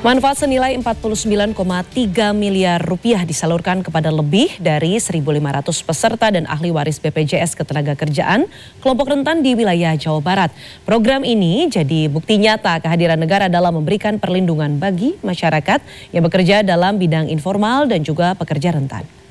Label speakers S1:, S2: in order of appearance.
S1: Manfaat senilai 49,3 miliar rupiah disalurkan kepada lebih dari 1.500 peserta dan ahli waris BPJS Ketenagakerjaan kelompok rentan di wilayah Jawa Barat. Program ini jadi bukti nyata kehadiran negara dalam memberikan perlindungan bagi masyarakat yang bekerja dalam bidang informal dan juga pekerja rentan.